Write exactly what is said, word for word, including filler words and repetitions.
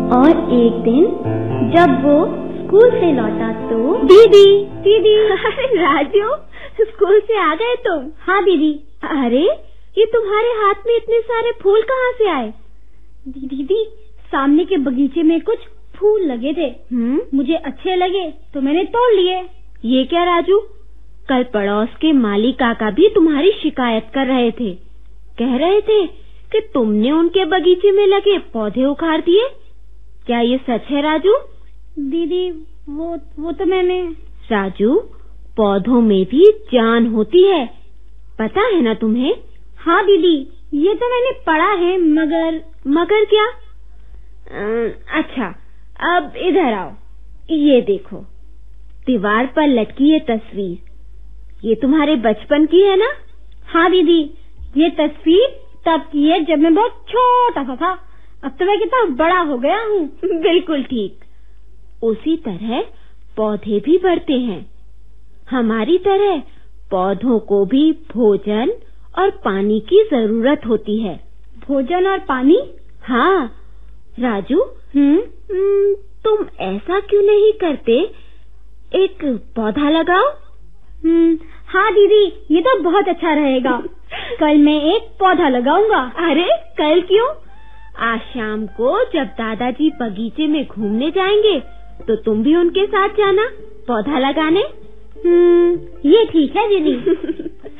और एक दिन जब वो स्कूल से लौटा तो दीदी दीदी अरे राजू, स्कूल से आ गए तुम? हाँ दीदी। अरे ये तुम्हारे हाथ में इतने सारे फूल कहाँ से आए? दीदी सामने के बगीचे में कुछ फूल लगे थे। हम्म मुझे अच्छे लगे तो मैंने तोड़ लिए। ये क्या राजू, कल पड़ोस के माली काका भी तुम्हारी शिकायत कर रहे थे। कह रहे थे कि तुमने उनके बगीचे में लगे पौधे उखाड़ दिए। क्या ये सच है राजू? दीदी वो वो तो मैंने। राजू, पौधों में भी जान होती है, पता है ना तुम्हें? हाँ दीदी, ये तो मैंने पढ़ा है, मगर मगर क्या? अच्छा, अब इधर आओ, ये देखो, दीवार पर लटकी ये तस्वीर, ये तुम्हारे बचपन की है ना? हाँ दीदी, ये तस्वीर तब की है जब मैं बहुत छोटा सा था। अब तो मैं कितना बड़ा हो गया हूँ। बिल्कुल ठीक। उसी तरह पौधे भी बढ़ते हैं। हमारी तरह पौधों को भी भोजन और पानी की जरूरत होती है। भोजन और पानी? हाँ राजू, हम्म तुम ऐसा क्यों नहीं करते, एक पौधा लगाओ? हम्म हाँ दीदी, ये तो बहुत अच्छा रहेगा। कल मैं एक पौधा लगाऊंगा। अरे कल क्यों? आज शाम को जब दादाजी बगीचे में घूमने जाएंगे तो तुम भी उनके साथ जाना पौधा लगाने। हम्म ये ठीक है दीदी।